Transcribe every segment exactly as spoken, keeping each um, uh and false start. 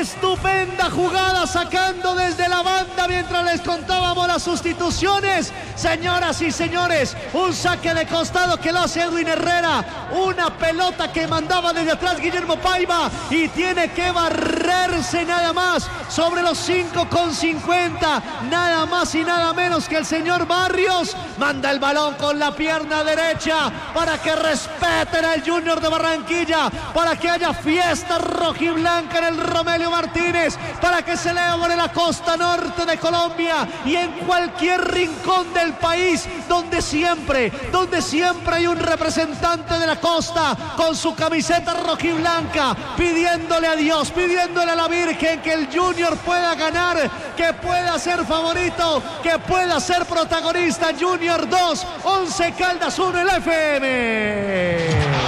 Estupenda jugada sacando desde la banda mientras les contábamos las sustituciones. Señoras y señores, un saque de costado que lo hace Edwin Herrera. Una pelota que mandaba desde atrás Guillermo Paiva y tiene que barrerse nada más sobre los cinco con cincuenta. Nada más y nada menos que el señor Barrios. Manda el balón con la pierna derecha para que respeten al Junior de Barranquilla, para que haya fiesta rojiblanca en el Romelio Martínez, para que se celebre la costa norte de Colombia y en cualquier rincón del país donde siempre, donde siempre hay un representante de la costa con su camiseta rojiblanca, pidiéndole a Dios, pidiéndole a la Virgen que el Junior pueda ganar, que pueda ser favorito, que pueda ser protagonista. Junior dos, Once Caldas uno, el F M.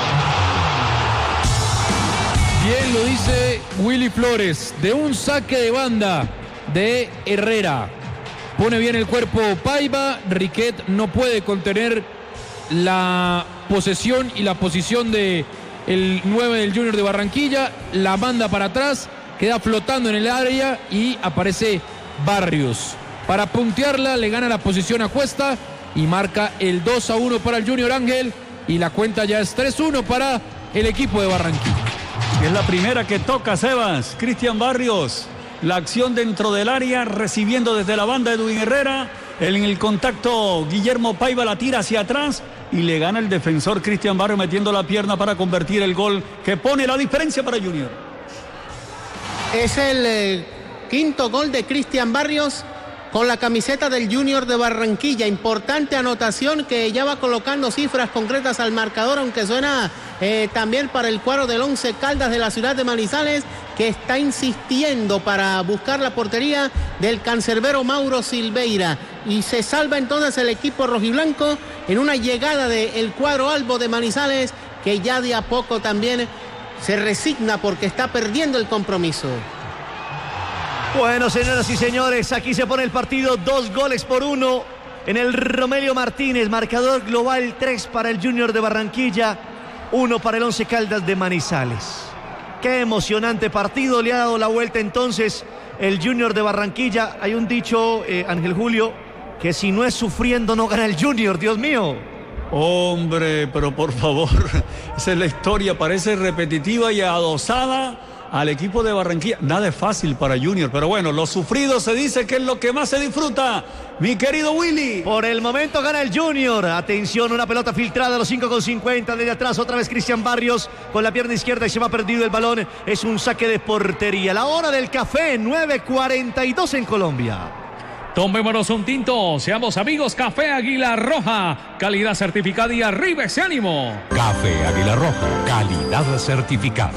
Bien lo dice Willy Flores, de un saque de banda de Herrera. Pone bien el cuerpo Paiva, Riquet no puede contener la posesión y la posición de el nueve del Junior de Barranquilla, la manda para atrás, queda flotando en el área y aparece Barrios. Para puntearla le gana la posición a Cuesta y marca el dos a uno para el Junior Ángel y la cuenta ya es tres uno para el equipo de Barranquilla. Es la primera que toca Sebas, Cristian Barrios. La acción dentro del área, recibiendo desde la banda Edwin Herrera. En el contacto, Guillermo Paiva la tira hacia atrás y le gana el defensor Cristian Barrios metiendo la pierna para convertir el gol que pone la diferencia para Junior. Es el eh, quinto gol de Cristian Barrios con la camiseta del Junior de Barranquilla. Importante anotación que ya va colocando cifras concretas al marcador, aunque suena eh, también para el cuadro del Once Caldas de la ciudad de Manizales, que está insistiendo para buscar la portería del cancerbero Mauro Silveira. Y se salva entonces el equipo rojiblanco en una llegada del cuadro albo de Manizales, que ya de a poco también se resigna porque está perdiendo el compromiso. Bueno, señoras y señores, aquí se pone el partido, dos goles por uno en el Romelio Martínez, marcador global tres para el Junior de Barranquilla, uno para el Once Caldas de Manizales. Qué emocionante partido, le ha dado la vuelta entonces el Junior de Barranquilla. Hay un dicho, eh, Ángel Julio, que si no es sufriendo no gana el Junior, Dios mío. Hombre, pero por favor, esa es la historia, parece repetitiva y adosada al equipo de Barranquilla. Nada es fácil para Junior, pero bueno, lo sufrido se dice que es lo que más se disfruta, mi querido Willy. Por el momento gana el Junior. Atención, una pelota filtrada a los cinco con cincuenta. Desde atrás otra vez Cristian Barrios con la pierna izquierda y se va perdido el balón. Es un saque de portería. La hora del café, nueve cuarenta y dos en Colombia. Tomémonos un tinto, seamos amigos. Café Águila Roja, calidad certificada y arriba ese ánimo. Café Águila Roja, calidad certificada.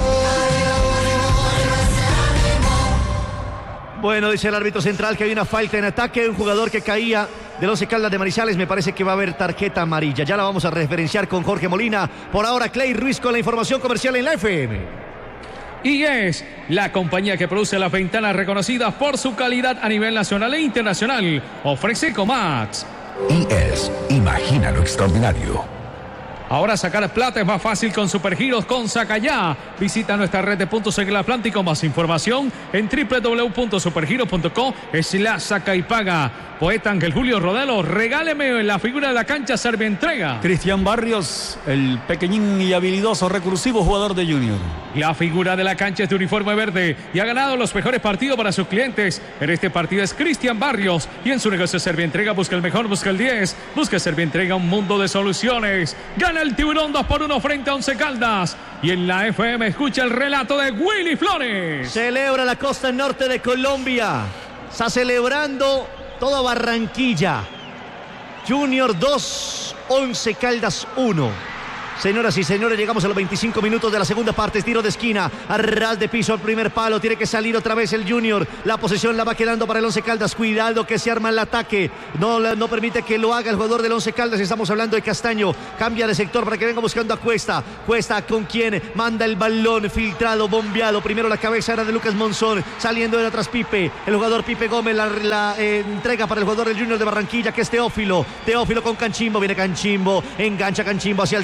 Bueno, dice el árbitro central que hay una falta en ataque, un jugador que caía del Once Caldas de Manizales. Me parece que va a haber tarjeta amarilla. Ya la vamos a referenciar con Jorge Molina. Por ahora, Clay Ruiz con la información comercial en la F M. Y es la compañía que produce las ventanas reconocidas por su calidad a nivel nacional e internacional. Ofrece Comax. I S, imagina lo extraordinario. Ahora sacar plata es más fácil con Supergiros con Sacayá. Visita nuestra red de puntos en el Atlántico. Más información en doble u doble u doble u punto supergiros punto com slash saca y paga. Poeta Ángel Julio Rodelo, regáleme la figura de la cancha Servientrega. Cristian Barrios, el pequeñín y habilidoso recursivo jugador de Junior. La figura de la cancha es de uniforme verde y ha ganado los mejores partidos para sus clientes. En este partido es Cristian Barrios y en su negocio Servientrega busca el mejor, busca el diez. Busca Servientrega, un mundo de soluciones. Gana el Tiburón dos por uno frente a Once Caldas. Y en la F M escucha el relato de Willy Flores. Celebra la costa norte de Colombia. Está celebrando toda Barranquilla. Junior dos, Once Caldas uno. Señoras y señores, llegamos a los veinticinco minutos de la segunda parte. Tiro de esquina, a ras de piso al primer palo. Tiene que salir otra vez el Junior. La posesión la va quedando para el Once Caldas. Cuidado que se arma el ataque. No, no permite que lo haga el jugador del Once Caldas. Estamos hablando de Castaño. Cambia de sector para que venga buscando a Cuesta. Cuesta con quien manda el balón filtrado, bombeado. Primero la cabeza era de Lucas Monzón. Saliendo de atrás Pipe. El jugador Pipe Gómez la, la eh, entrega para el jugador del Junior de Barranquilla, que es Teófilo. Teófilo con Canchimbo. Viene Canchimbo. Engancha Canchimbo hacia el centro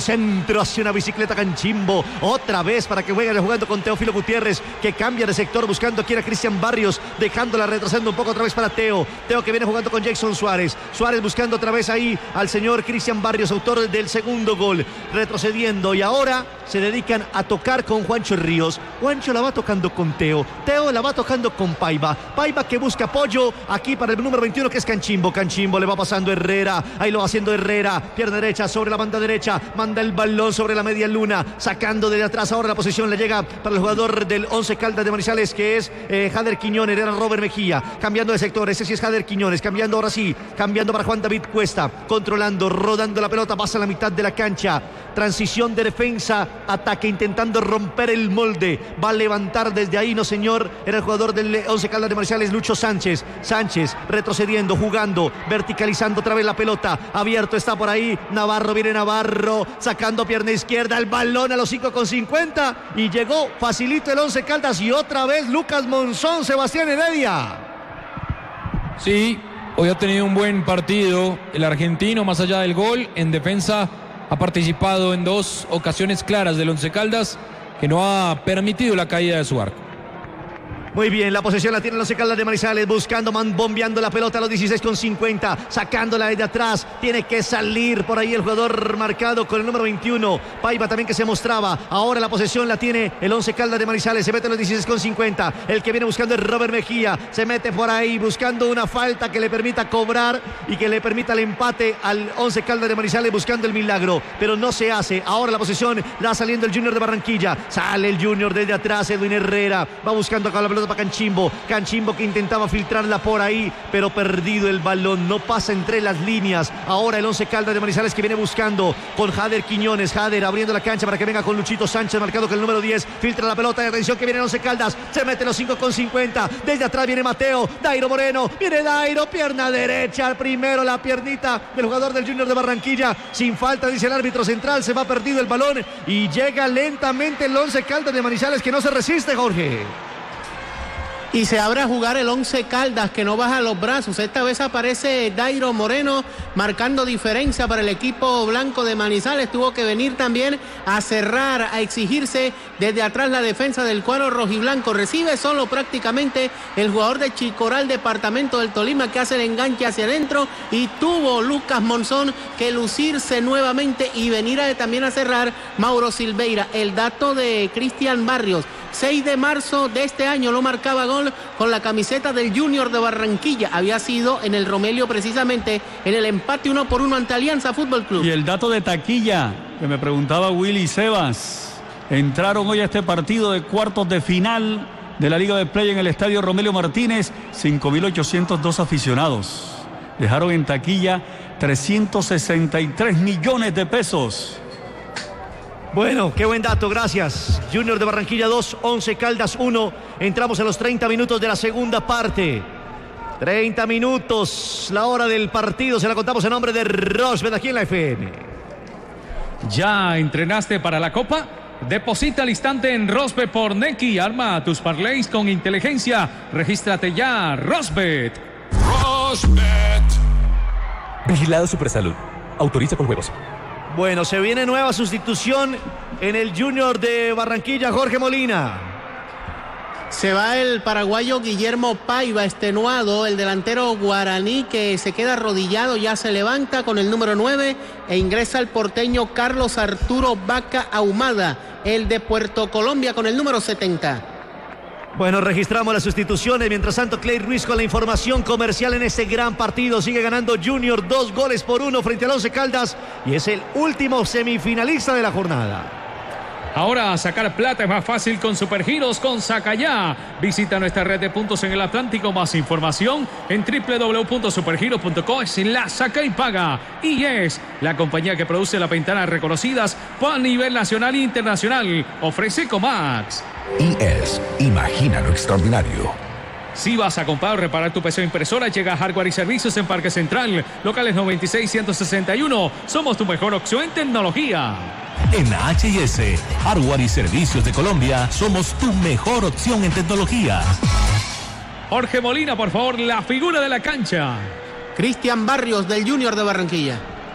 centro, hacia una bicicleta Canchimbo, otra vez para que juegue jugando con Teófilo Gutiérrez, que cambia de sector buscando aquí a Cristian Barrios, dejándola retrasando un poco otra vez para Teo, Teo que viene jugando con Jackson Suárez, Suárez buscando otra vez ahí al señor Cristian Barrios, autor del segundo gol, retrocediendo, y ahora se dedican a tocar con Juancho Ríos. Juancho la va tocando con Teo, Teo la va tocando con Paiva, Paiva que busca apoyo aquí para el número veintiuno que es Canchimbo, Canchimbo le va pasando Herrera, ahí lo va haciendo Herrera, pierna derecha sobre la banda derecha, manda el balón sobre la media luna, sacando desde atrás, ahora la posición le llega para el jugador del Once Caldas de Manizales que es eh, Jader Quiñones, era Robert Mejía, cambiando de sector, ese sí es Jader Quiñones, cambiando ahora sí, cambiando para Juan David Cuesta, controlando, rodando la pelota, pasa a la mitad de la cancha, transición de defensa, ataque, intentando romper el molde, va a levantar desde ahí, no señor, era el jugador del Once Caldas de Manizales, Lucho Sánchez, Sánchez retrocediendo, jugando, verticalizando otra vez la pelota, abierto está por ahí, Navarro, viene Navarro, sacando pierna izquierda, el balón a los cinco con cincuenta, y llegó facilito el Once Caldas, y otra vez Lucas Monzón, Sebastián Heredia. Sí, hoy ha tenido un buen partido el argentino, más allá del gol, en defensa ha participado en dos ocasiones claras del Once Caldas, que no ha permitido la caída de su arco. Muy bien, la posesión la tiene el Once Caldas de Manizales, buscando, man, bombeando la pelota a los dieciséis con cincuenta, sacándola desde atrás, tiene que salir por ahí el jugador marcado con el número veintiuno, Paiva también que se mostraba, ahora la posesión la tiene el Once Caldas de Manizales, se mete a los dieciséis con cincuenta, el que viene buscando es Robert Mejía, se mete por ahí buscando una falta que le permita cobrar y que le permita el empate al Once Caldas de Manizales, buscando el milagro, pero no se hace, ahora la posesión la saliendo el Junior de Barranquilla, sale el Junior desde atrás, Edwin Herrera, va buscando acá la pelota para Canchimbo, Canchimbo que intentaba filtrarla por ahí, pero perdido el balón, no pasa entre las líneas, ahora el Once Caldas de Manizales que viene buscando con Jader Quiñones, Jader abriendo la cancha para que venga con Luchito Sánchez, marcado con el número diez, filtra la pelota de atención que viene el Once Caldas, se mete los cinco con cincuenta, desde atrás viene Mateo, Dairo Moreno, viene Dairo, pierna derecha, primero la piernita del jugador del Junior de Barranquilla, sin falta dice el árbitro central, se va perdido el balón y llega lentamente el Once Caldas de Manizales que no se resiste, Jorge. Y se abre a jugar el Once Caldas que no baja los brazos. Esta vez aparece Dairo Moreno marcando diferencia para el equipo blanco de Manizales. Tuvo que venir también a cerrar, a exigirse desde atrás la defensa del cuadro rojiblanco. Recibe solo prácticamente el jugador de Chicoral, departamento del Tolima, que hace el enganche hacia adentro, y tuvo Lucas Monzón que lucirse nuevamente y venir a, también a cerrar Mauro Silveira. El dato de Cristian Barrios: seis de marzo de este año lo marcaba gol con la camiseta del Junior de Barranquilla. Había sido en el Romelio precisamente en el empate uno por uno ante Alianza Fútbol Club. Y el dato de taquilla que me preguntaba Willy Sebas: entraron hoy a este partido de cuartos de final de la Liga de Play en el estadio Romelio Martínez cinco mil ochocientos dos aficionados. Dejaron en taquilla trescientos sesenta y tres millones de pesos. Bueno, qué buen dato, gracias. Junior de Barranquilla dos, Once Caldas uno. Entramos a los treinta minutos de la segunda parte. treinta minutos, la hora del partido. Se la contamos en nombre de Rosbet aquí en la F M. ¿Ya entrenaste para la Copa? Deposita al instante en Rosbet por Nequi. Arma tus parlays con inteligencia. Regístrate ya, Rosbet. Rosbet. Vigilado Supersalud. Autoriza con juegos. Bueno, se viene nueva sustitución en el Junior de Barranquilla, Jorge Molina. Se va el paraguayo Guillermo Paiva, extenuado, el delantero guaraní que se queda arrodillado, ya se levanta con el número nueve e ingresa el porteño Carlos Arturo Vaca Ahumada, el de Puerto Colombia, con el número setenta. Bueno, registramos las sustituciones. Mientras tanto, Clay Ruiz con la información comercial en este gran partido. Sigue ganando Junior dos goles por uno frente al Once Caldas y es el último semifinalista de la jornada. Ahora sacar plata es más fácil con Supergiros con Sacayá. Visita nuestra red de puntos en el Atlántico. Más información en doble u doble u doble u punto supergiros punto com. La saca y paga. Y es la compañía que produce las ventanas reconocidas a nivel nacional e internacional. Ofrece Comax. I E S, imagina lo extraordinario. Si vas a comprar o reparar tu P C o impresora, llega a Hardware y Servicios en Parque Central, locales noventa y seis, ciento sesenta y uno. Somos tu mejor opción en tecnología. En H I S, Hardware y Servicios de Colombia, somos tu mejor opción en tecnología. Jorge Molina, por favor, la figura de la cancha. Cristian Barrios del Junior de Barranquilla.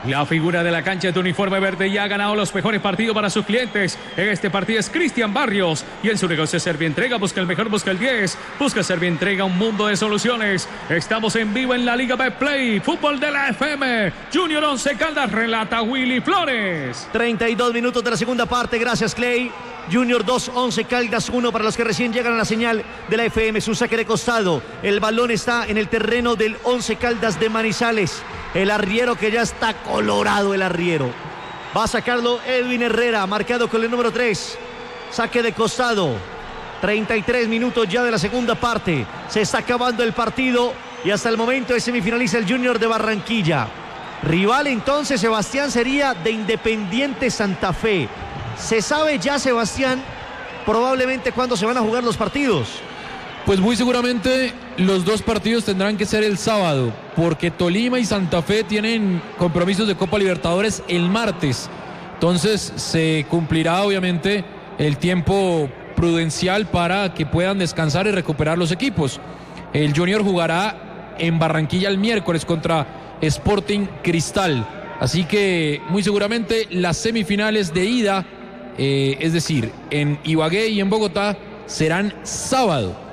La figura de la cancha de uniforme verde ya ha ganado los mejores partidos para sus clientes. En este partido es Cristian Barrios y en su negocio Servientrega busca el mejor, busca el diez, busca Servientrega, un mundo de soluciones. Estamos en vivo en la Liga Betplay, fútbol de la F M. Junior Once Caldas, relata Willy Flores. treinta y dos minutos de la segunda parte, gracias Clay. Junior dos, Once Caldas uno para los que recién llegan a la señal de la F M. Su saque de costado. El balón está en el terreno del Once Caldas de Manizales. El arriero que ya está colorado, el arriero. Va a sacarlo Edwin Herrera, marcado con el número tres. Saque de costado. treinta y tres minutos ya de la segunda parte. Se está acabando el partido y hasta el momento se semifinaliza el Junior de Barranquilla. Rival entonces, Sebastián, sería de Independiente Santa Fe. ¿Se sabe ya, Sebastián, probablemente cuándo se van a jugar los partidos? Pues muy seguramente los dos partidos tendrán que ser el sábado, porque Tolima y Santa Fe tienen compromisos de Copa Libertadores el martes. Entonces se cumplirá obviamente el tiempo prudencial para que puedan descansar y recuperar los equipos. El Junior jugará en Barranquilla el miércoles contra Sporting Cristal. Así que muy seguramente las semifinales de ida, eh, es decir, en Ibagué y en Bogotá, serán sábado.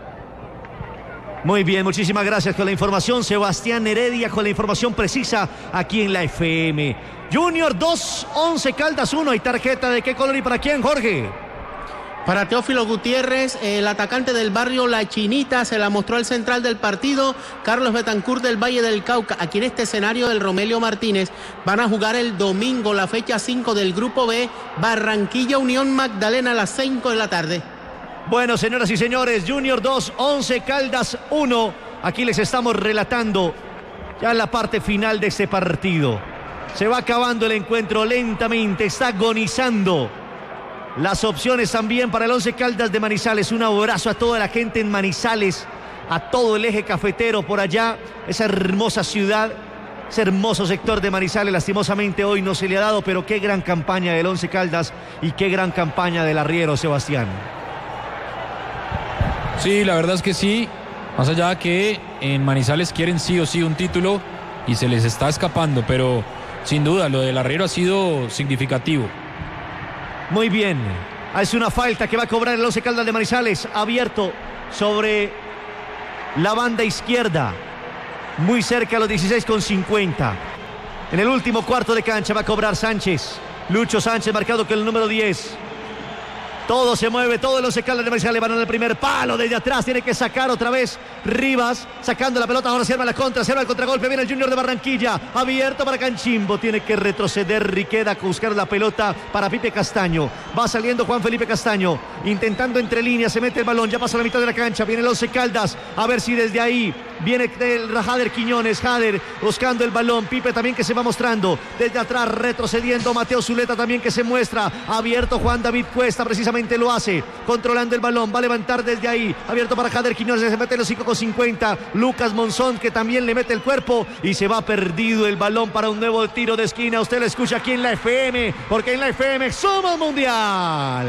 Muy bien, muchísimas gracias con la información. Sebastián Heredia con la información precisa aquí en la F M. Junior dos, Once Caldas uno. ¿Y tarjeta de qué color y para quién, Jorge? Para Teófilo Gutiérrez, el atacante del barrio La Chinita, se la mostró al central del partido, Carlos Betancourt del Valle del Cauca. Aquí en este escenario del Romelio Martínez van a jugar el domingo, la fecha cinco del Grupo B, Barranquilla Unión Magdalena a las cinco de la tarde. Bueno, señoras y señores, Junior dos, Once Caldas uno. Aquí les estamos relatando ya la parte final de este partido. Se va acabando el encuentro lentamente, está agonizando. Las opciones también para el Once Caldas de Manizales. Un abrazo a toda la gente en Manizales, a todo el eje cafetero por allá, esa hermosa ciudad, ese hermoso sector de Manizales. Lastimosamente hoy no se le ha dado, pero qué gran campaña del Once Caldas y qué gran campaña del arriero, Sebastián. Sí, la verdad es que sí, más allá que en Manizales quieren sí o sí un título y se les está escapando, pero sin duda lo del arriero ha sido significativo. Muy bien, hace una falta que va a cobrar el Once Caldas de Manizales, abierto sobre la banda izquierda, muy cerca a los dieciséis con cincuenta. En el último cuarto de cancha va a cobrar Sánchez, Lucho Sánchez, marcado con el número diez. Todo se mueve, todo el Once Caldas de Manizales van en el primer palo desde atrás. Tiene que sacar otra vez Rivas, sacando la pelota. Ahora se arma la contra, se arma el contragolpe. Viene el Junior de Barranquilla, abierto para Canchimbo. Tiene que retroceder Riqueda a buscar la pelota para Pipe Castaño. Va saliendo Juan Felipe Castaño, intentando entre líneas, se mete el balón. Ya pasa la mitad de la cancha, viene el Once Caldas. A ver si desde ahí viene el Jader Quiñones. Jader buscando el balón. Pipe también que se va mostrando desde atrás, retrocediendo. Mateo Zuleta también que se muestra. Abierto Juan David Cuesta, precisamente lo hace, controlando el balón, va a levantar desde ahí, abierto para Jader Quiñones, se mete los cinco con cincuenta, Lucas Monzón que también le mete el cuerpo y se va perdido el balón para un nuevo tiro de esquina. Usted lo escucha aquí en la F M, porque en la F M somos mundial.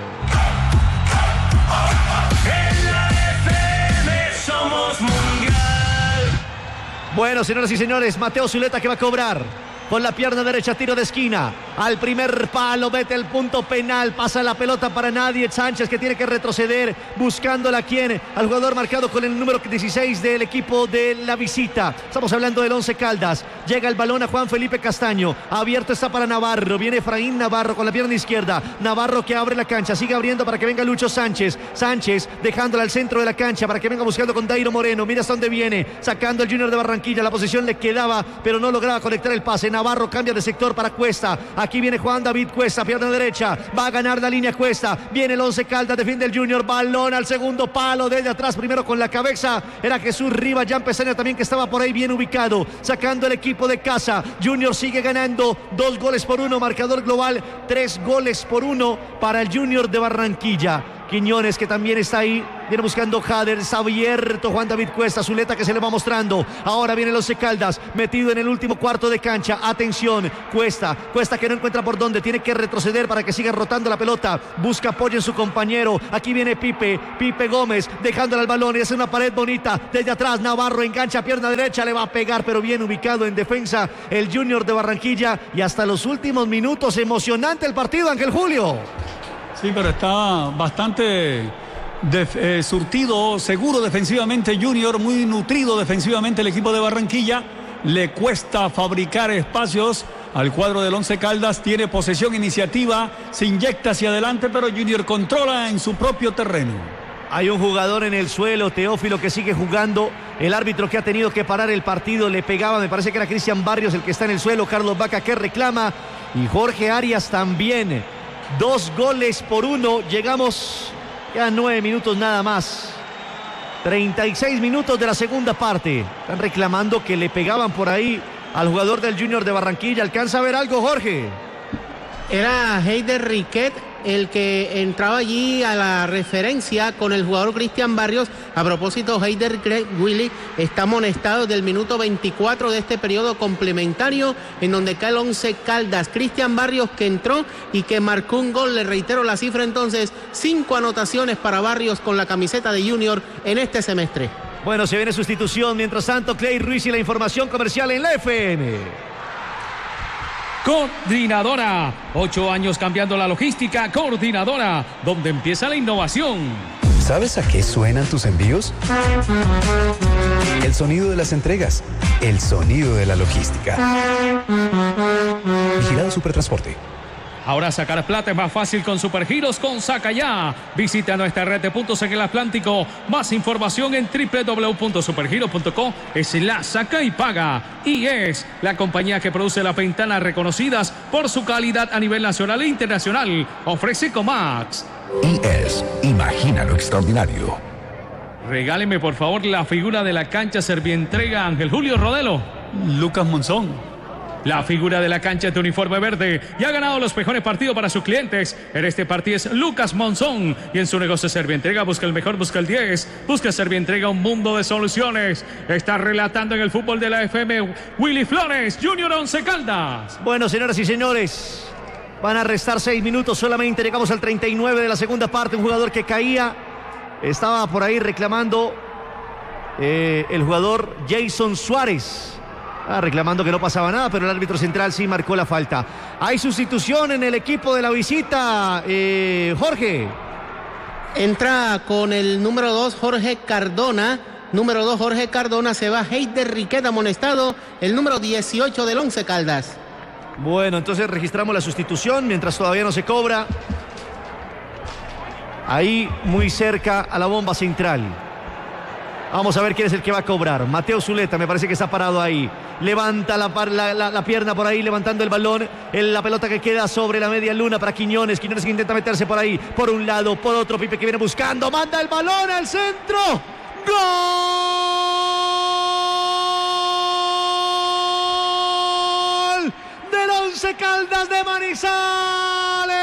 En la F M somos mundial. Bueno, señoras y señores, Mateo Zuleta que va a cobrar con la pierna derecha, tiro de esquina, al primer palo, mete el punto penal, pasa la pelota para nadie, Sánchez que tiene que retroceder, buscándola quien, al jugador marcado con el número dieciséis del equipo de la visita. Estamos hablando del Once Caldas, llega el balón a Juan Felipe Castaño, abierto está para Navarro, viene Efraín Navarro con la pierna izquierda, Navarro que abre la cancha, sigue abriendo para que venga Lucho Sánchez, Sánchez dejándola al centro de la cancha para que venga buscando con Dairo Moreno, mira hasta dónde viene, sacando el Junior de Barranquilla, la posición le quedaba, pero no lograba conectar el pase. Navarro cambia de sector para Cuesta. Aquí viene Juan David Cuesta, pierna derecha. Va a ganar la línea Cuesta. Viene el Once Caldas, defiende el Junior. Balón al segundo palo desde atrás. Primero con la cabeza. Era Jesús Rivas. Jan Pesaña también que estaba por ahí bien ubicado. Sacando el equipo de casa. Junior sigue ganando. Dos goles por uno. Marcador global. Tres goles por uno para el Junior de Barranquilla. Quiñones, que también está ahí. Viene buscando Jader, está abierto Juan David Cuesta, Zuleta que se le va mostrando. Ahora viene el Once Caldas, metido en el último cuarto de cancha. Atención, Cuesta, Cuesta que no encuentra por dónde, tiene que retroceder para que siga rotando la pelota. Busca apoyo en su compañero. Aquí viene Pipe, Pipe Gómez, dejándole al balón y hace una pared bonita. Desde atrás, Navarro engancha pierna derecha, le va a pegar, pero bien ubicado en defensa el Junior de Barranquilla. Y hasta los últimos minutos, emocionante el partido, Ángel Julio. Sí, pero está bastante de, eh, surtido, seguro defensivamente Junior, muy nutrido defensivamente el equipo de Barranquilla. Le cuesta fabricar espacios al cuadro del Once Caldas, tiene posesión, iniciativa, se inyecta hacia adelante, pero Junior controla en su propio terreno. Hay un jugador en el suelo, Teófilo, que sigue jugando. El árbitro que ha tenido que parar el partido le pegaba, me parece que era Cristian Barrios el que está en el suelo. Carlos Vaca que reclama y Jorge Arias también. Dos goles por uno. Llegamos ya a nueve minutos nada más. treinta y seis minutos de la segunda parte. Están reclamando que le pegaban por ahí al jugador del Junior de Barranquilla. ¿Alcanza a ver algo, Jorge? Era Heider Riquet el que entraba allí a la referencia con el jugador Cristian Barrios. A propósito, Heider Riquet, Willy, está amonestado del minuto veinticuatro de este periodo complementario en donde cae el Once Caldas. Cristian Barrios que entró y que marcó un gol. Le reitero la cifra entonces, cinco anotaciones para Barrios con la camiseta de Junior en este semestre. Bueno, se viene sustitución. Mientras tanto, Clay Ruiz y la información comercial en la F M. Coordinadora, ocho años cambiando la logística. Coordinadora, donde empieza la innovación. ¿Sabes a qué suenan tus envíos? El sonido de las entregas, el sonido de la logística. Vigilado Supertransporte. Ahora sacar plata es más fácil con Supergiros con Saca Ya. Visita nuestra red de puntos en el Atlántico. Más información en doble u doble u doble u punto supergiros punto com. Es la Saca y Paga. Y es la compañía que produce las ventanas reconocidas por su calidad a nivel nacional e internacional. Ofrece Comax. I S, imagina lo extraordinario. Regáleme por favor la figura de la cancha Servientrega, Ángel Julio Rodelo. Lucas Monzón. La figura de la cancha de uniforme verde y ha ganado los mejores partidos para sus clientes. En este partido es Lucas Monzón y en su negocio Servientrega busca el mejor, busca el diez. Busca Servientrega, un mundo de soluciones. Está relatando en el fútbol de la F M Willy Flores, Junior Once Caldas. Bueno, señoras y señores, van a restar seis minutos solamente. Llegamos al treinta y nueve de la segunda parte. Un jugador que caía, estaba por ahí reclamando eh, el jugador Jason Suárez. Ah, reclamando que no pasaba nada, pero el árbitro central sí marcó la falta. Hay sustitución en el equipo de la visita, eh, Jorge. Entra con el número dos Jorge Cardona. Número dos Jorge Cardona, se va Heider Riquet amonestado, el número dieciocho del Once Caldas. Bueno, entonces registramos la sustitución mientras todavía no se cobra. Ahí muy cerca a la bomba central. Vamos a ver quién es el que va a cobrar. Mateo Zuleta, me parece que está parado ahí. Levanta la, la, la, la pierna por ahí, levantando el balón. En la pelota que queda sobre la media luna para Quiñones. Quiñones que intenta meterse por ahí. Por un lado, por otro. Pipe que viene buscando. Manda el balón al centro. ¡Gol! Del Once Caldas de Manizales.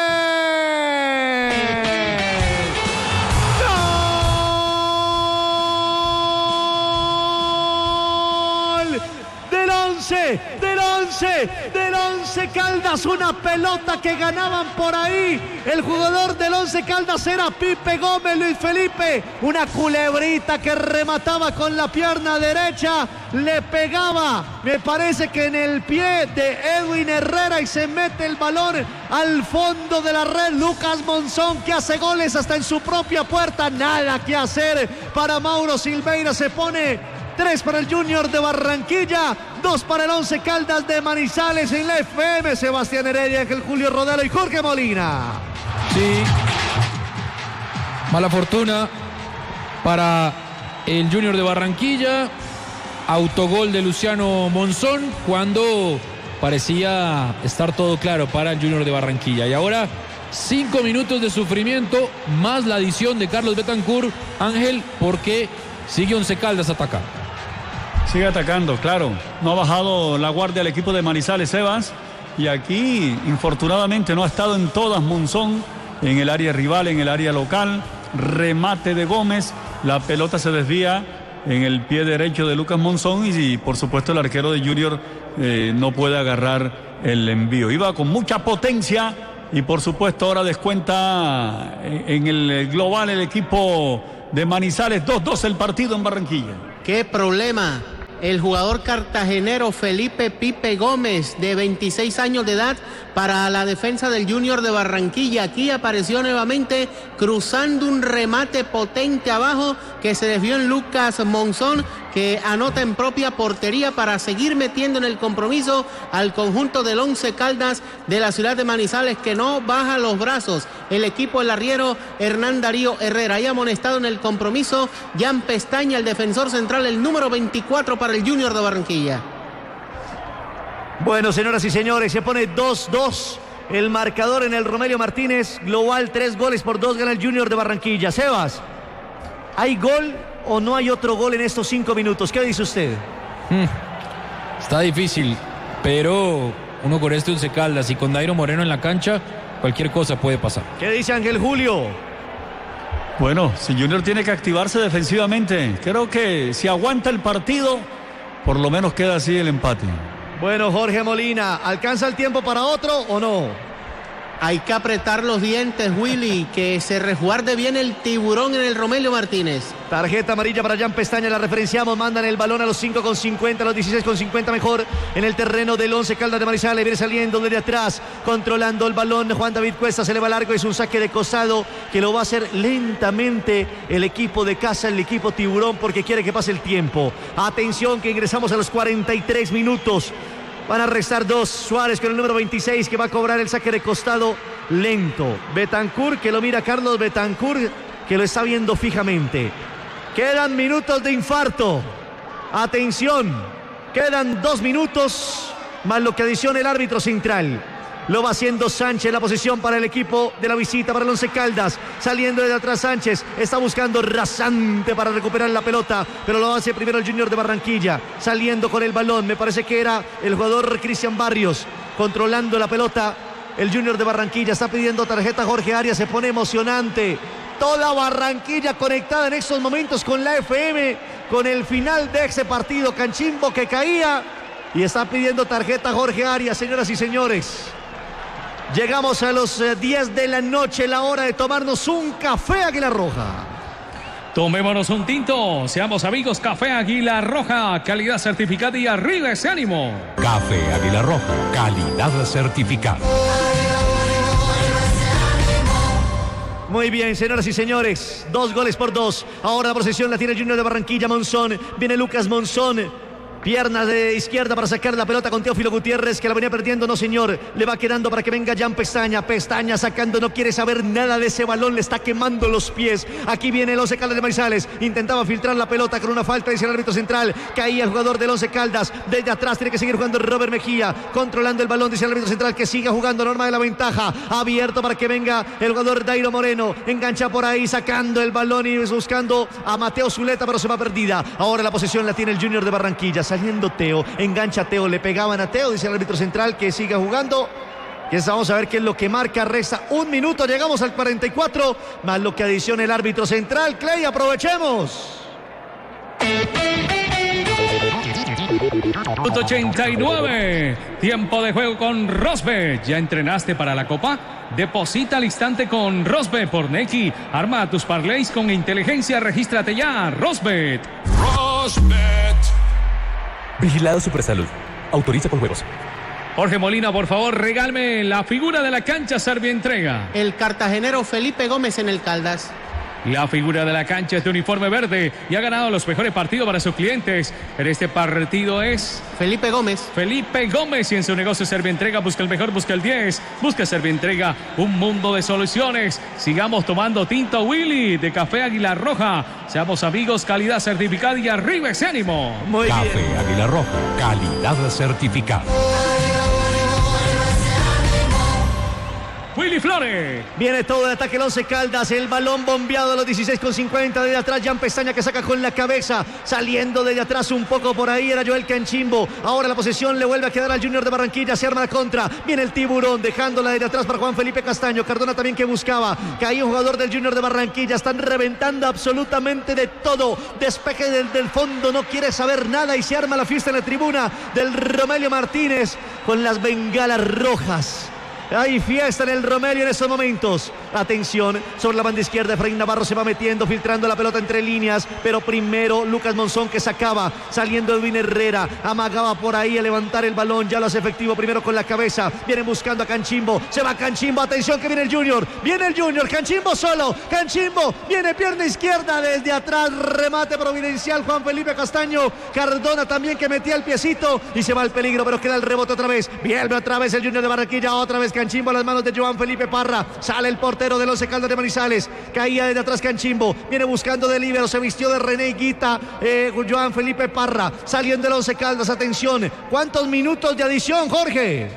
Del once, del Once Caldas, una pelota que ganaban por ahí. El jugador del Once Caldas era Pipe Gómez, Luis Felipe. Una culebrita que remataba con la pierna derecha, le pegaba, me parece que en el pie de Edwin Herrera y se mete el balón al fondo de la red. Lucas Monzón que hace goles hasta en su propia puerta. Nada que hacer para Mauro Silveira, se pone tres para el Junior de Barranquilla, dos para el Once Caldas de Manizales. En la F M, Sebastián Heredia, Ángel Julio Rodelo y Jorge Molina. Sí, mala fortuna para el Junior de Barranquilla. Autogol de Luciano Monzón cuando parecía estar todo claro para el Junior de Barranquilla. Y ahora cinco minutos de sufrimiento más la adición de Carlos Betancur, Ángel, porque sigue Once Caldas atacando. Sigue atacando, claro. No ha bajado la guardia al equipo de Manizales, Sebas. Y aquí, infortunadamente, no ha estado en todas Monzón en el área rival, en el área local. Remate de Gómez, la pelota se desvía en el pie derecho de Lucas Monzón y, y por supuesto el arquero de Junior eh, no puede agarrar el envío. Iba con mucha potencia y por supuesto ahora descuenta en el global el equipo de Manizales. dos dos el partido en Barranquilla. ¡Qué problema! El jugador cartagenero Felipe Pipe Gómez, de veintiséis años de edad, para la defensa del Junior de Barranquilla. Aquí apareció nuevamente cruzando un remate potente abajo que se desvió en Lucas Monzón, que anota en propia portería para seguir metiendo en el compromiso al conjunto del Once Caldas de la ciudad de Manizales, que no baja los brazos. El equipo del arriero Hernán Darío Herrera. Ahí amonestado en el compromiso Jan Pestaña, el defensor central, el número veinticuatro para el Junior de Barranquilla. Bueno, señoras y señores, se pone dos dos el marcador en el Romelio Martínez. Global, tres goles por dos gana el Junior de Barranquilla. Sebas, ¿hay gol o no hay otro gol en estos cinco minutos? ¿Qué dice usted? Hmm. Está difícil, pero uno con este Once Caldas y con Dairo Moreno en la cancha, cualquier cosa puede pasar. ¿Qué dice Ángel Julio? Bueno, si Junior tiene que activarse defensivamente, creo que si aguanta el partido, por lo menos queda así el empate. Bueno, Jorge Molina, ¿alcanza el tiempo para otro o no? Hay que apretar los dientes, Willy, que se resguarde bien el tiburón en el Romelio Martínez. Tarjeta amarilla para Jan Pestaña, la referenciamos, mandan el balón a los cinco con cincuenta, a los dieciséis con cincuenta mejor en el terreno del Once Caldas de Manizales. Viene saliendo desde atrás, controlando el balón Juan David Cuesta, se le va largo, es un saque de costado que lo va a hacer lentamente el equipo de casa, el equipo tiburón, porque quiere que pase el tiempo. Atención que ingresamos a los cuarenta y tres minutos. Van a restar dos. Suárez con el número veintiséis que va a cobrar el saque de costado lento. Betancur, que lo mira Carlos Betancur, que lo está viendo fijamente. Quedan minutos de infarto. Atención. Quedan dos minutos más lo que adiciona el árbitro central. Lo va haciendo Sánchez, la posición para el equipo de la visita, para el Once Caldas. Saliendo de atrás Sánchez, está buscando rasante para recuperar la pelota, pero lo hace primero el Junior de Barranquilla. Saliendo con el balón, me parece que era el jugador Cristian Barrios, controlando la pelota. El Junior de Barranquilla está pidiendo tarjeta Jorge Arias, se pone emocionante. Toda Barranquilla conectada en estos momentos con la F M, con el final de ese partido, Canchimbo que caía. Y está pidiendo tarjeta Jorge Arias, señoras y señores. Llegamos a los diez de la noche, la hora de tomarnos un café Águila Roja. Tomémonos un tinto, seamos amigos. Café Águila Roja, calidad certificada y arriba ese ánimo. Café Águila Roja, calidad certificada. Muy bien, señoras y señores, dos goles por dos. Ahora la posesión la tiene el Junior de Barranquilla, Monzón. Viene Lucas Monzón. Pierna de izquierda para sacar la pelota con Teófilo Gutiérrez, que la venía perdiendo, no señor. Le va quedando para que venga Jan Pestaña. Pestaña sacando, no quiere saber nada de ese balón, le está quemando los pies. Aquí viene el Once Caldas de Manizales. Intentaba filtrar la pelota con una falta, dice el árbitro central. Caía el jugador del Once Caldas. Desde atrás tiene que seguir jugando Robert Mejía. Controlando el balón, dice el árbitro central, que siga jugando, norma de la ventaja. Abierto para que venga el jugador Dairo Moreno. Engancha por ahí, sacando el balón y buscando a Mateo Zuleta, pero se va perdida. Ahora la posesión la tiene el Junior de Barranquilla. Saliendo Teo, engancha Teo, le pegaban a Teo, dice el árbitro central que siga jugando. Y vamos a ver qué es lo que marca. Resta un minuto, llegamos al cuarenta y cuatro, más lo que adiciona el árbitro central. Clay, aprovechemos. Punto ochenta y nueve, tiempo de juego con Rosbet. ¿Ya entrenaste para la Copa? Deposita al instante con Rosbet por Nequi. Arma tus parlays con inteligencia, regístrate ya. Rosbet. Rosbet. Vigilado Supersalud. Autoriza con juegos. Jorge Molina, por favor, regálme la figura de la cancha Servientrega. El cartagenero Felipe Gómez en el Caldas. La figura de la cancha es de uniforme verde y ha ganado los mejores partidos para sus clientes. En este partido es Felipe Gómez. Felipe Gómez, y en su negocio Servientrega busca el mejor, busca el diez. Busca Servientrega, un mundo de soluciones. Sigamos tomando tinto Willy de Café Águila Roja. Seamos amigos, calidad certificada y arriba ese ánimo. Muy Café bien. Águila Roja, calidad certificada. Willy. Willy Flores. Viene todo el ataque el Once Caldas, el balón bombeado a los dieciséis con cincuenta, desde atrás Jan Pestaña que saca con la cabeza, saliendo desde atrás un poco por ahí era Joel Canchimbo, ahora la posesión le vuelve a quedar al Junior de Barranquilla, se arma la contra, viene el Tiburón dejándola desde atrás para Juan Felipe Castaño, Cardona también que buscaba, caía un jugador del Junior de Barranquilla, están reventando absolutamente de todo, despeje desde el fondo, no quiere saber nada y se arma la fiesta en la tribuna del Romelio Martínez con las bengalas rojas. Hay fiesta en el Romelio en estos momentos. Atención, sobre la banda izquierda Efraín Navarro se va metiendo, filtrando la pelota entre líneas, pero primero Lucas Monzón que sacaba, saliendo Edwin Herrera, amagaba por ahí a levantar el balón, ya lo hace efectivo primero con la cabeza, viene buscando a Canchimbo, se va Canchimbo, atención que viene el Junior, viene el Junior, Canchimbo solo, Canchimbo, viene pierna izquierda desde atrás, remate providencial Juan Felipe Castaño, Cardona también que metía el piecito y se va al peligro, pero queda el rebote otra vez, vuelve otra vez el Junior de Barranquilla, otra vez Canchimbo a las manos de Joan Felipe Parra, sale el portero del Once Caldas de Manizales, caía desde atrás Canchimbo, viene buscando de líbero, se vistió de René Higuita, eh, Joan Felipe Parra, saliendo del Once Caldas, atención, ¿cuántos minutos de adición, Jorge?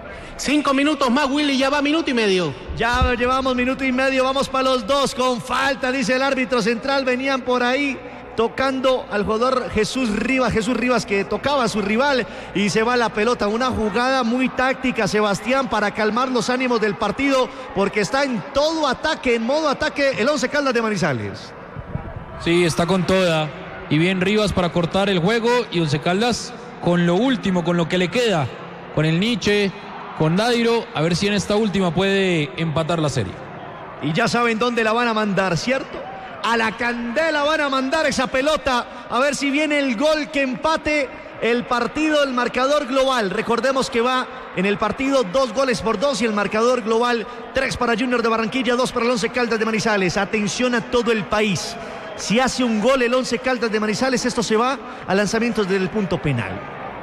Cinco minutos más, Willy, ya va minuto y medio. Ya llevamos minuto y medio, vamos para los dos, con falta, dice el árbitro central, venían por ahí tocando al jugador Jesús Rivas, Jesús Rivas que tocaba a su rival y se va la pelota, una jugada muy táctica, Sebastián, para calmar los ánimos del partido, porque está en todo ataque, en modo ataque el Once Caldas de Manizales. Sí, está con toda, y bien Rivas para cortar el juego, y Once Caldas con lo último, con lo que le queda, con el Nietzsche, con Dairo, a ver si en esta última puede empatar la serie. Y ya saben dónde la van a mandar, ¿cierto? A la candela van a mandar esa pelota, a ver si viene el gol que empate el partido, el marcador global. Recordemos que va en el partido dos goles por dos y el marcador global tres para Junior de Barranquilla, dos para el Once Caldas de Manizales. Atención a todo el país. Si hace un gol el Once Caldas de Manizales, esto se va a lanzamientos desde el punto penal.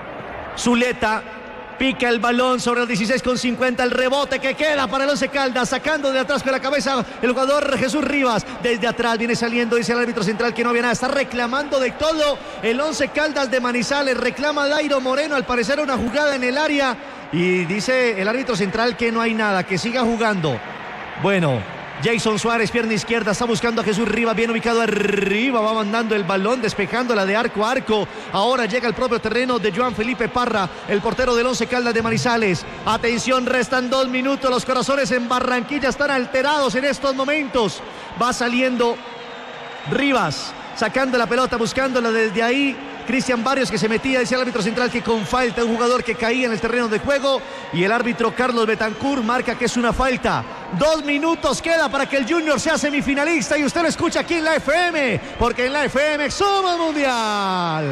Zuleta pica el balón sobre el dieciséis con cincuenta, el rebote que queda para el Once Caldas, sacando de atrás con la cabeza el jugador Jesús Rivas, desde atrás viene saliendo, dice el árbitro central que no había nada, está reclamando de todo el Once Caldas de Manizales, reclama Dairo Moreno, al parecer una jugada en el área, y dice el árbitro central que no hay nada, que siga jugando. Bueno, Jason Suárez, pierna izquierda, está buscando a Jesús Rivas, bien ubicado arriba, va mandando el balón, despejándola de arco a arco. Ahora llega el propio terreno de Joan Felipe Parra, el portero del Once Caldas de Manizales. Atención, restan dos minutos, los corazones en Barranquilla están alterados en estos momentos. Va saliendo Rivas, sacando la pelota, buscándola desde ahí. Cristian Barrios que se metía, decía el árbitro central que con falta, un jugador que caía en el terreno de juego, y el árbitro Carlos Betancourt marca que es una falta. Dos minutos queda para que el Junior sea semifinalista, y usted lo escucha aquí en la F M, porque en la F M somos mundial.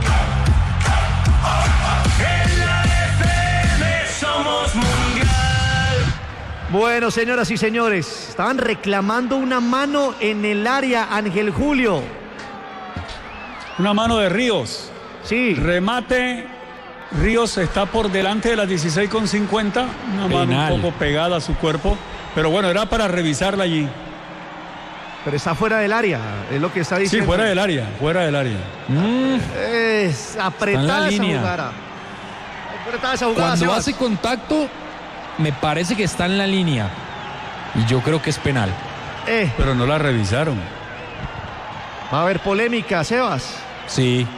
En la F M somos mundial. Bueno, señoras y señores, estaban reclamando una mano en el área, Ángel Julio. Una mano de Ríos. Sí. Remate. Ríos está por delante de las dieciséis con cincuenta. Una Penal. mano un poco pegada a su cuerpo. Pero bueno, era para revisarla allí. Pero está fuera del área, es lo que está diciendo. Sí, fuera del área, fuera del área. Mm, Es apretada esa línea. jugada. Apretada esa jugada, Cuando Sebas. hace contacto, me parece que está en la línea, y yo creo que es penal. Eh, Pero no la revisaron. va a haber polémica, Sebas. Sí.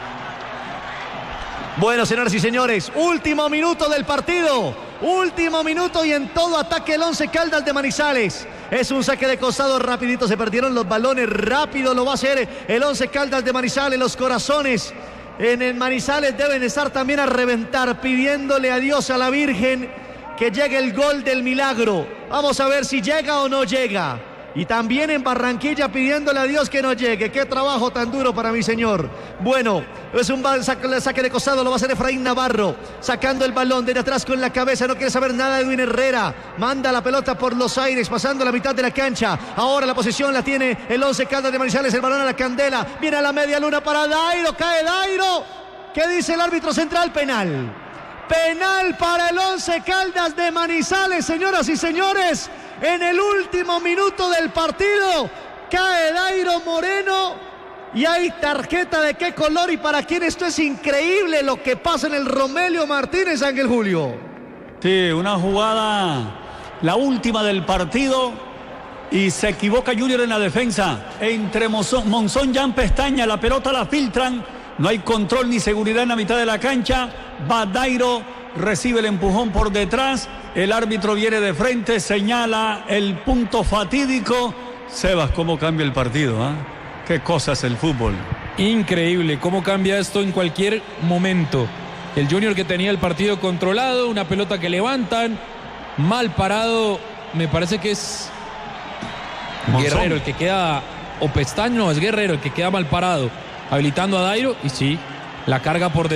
Bueno, señoras y señores, último minuto del partido. Último minuto y en todo ataque el Once Caldas de Manizales. Es un saque de costado rapidito, se perdieron los balones, rápido lo va a hacer el Once Caldas de Manizales. Los corazones en el Manizales deben estar también a reventar, pidiéndole a Dios, a la Virgen, que llegue el gol del milagro. Vamos a ver si llega o no llega. Y también en Barranquilla pidiéndole a Dios que no llegue. Qué trabajo tan duro para mi señor. Bueno, es un saque, saque de costado, lo va a hacer Efraín Navarro, sacando el balón desde atrás con la cabeza, no quiere saber nada de Edwin Herrera, manda la pelota por los aires, pasando la mitad de la cancha. Ahora la posesión la tiene el Once Caldas de Manizales, el balón a la candela, viene a la media luna para Dairo, cae Dairo. ¿Qué dice el árbitro central? Penal. Penal para el Once Caldas de Manizales, señoras y señores. En el último minuto del partido cae Dairo Moreno y hay tarjeta de qué color y para quién. Esto es increíble lo que pasa en el Romelio Martínez, Ángel Julio. Sí, una jugada la última del partido, y se equivoca Junior en la defensa. Entre Monzón, Monzón Jan Pestaña, la pelota la filtran, no hay control ni seguridad en la mitad de la cancha. Va Dairo, recibe el empujón por detrás, el árbitro viene de frente, señala el punto fatídico. Sebas, cómo cambia el partido, ¿eh? Qué cosa es el fútbol. Increíble cómo cambia esto en cualquier momento. El Junior que tenía el partido controlado, una pelota que levantan, mal parado, me parece que es Monzón. Guerrero el que queda, o Pestaña, no, es Guerrero el que queda mal parado, habilitando a Dairo, y sí, la carga por detrás.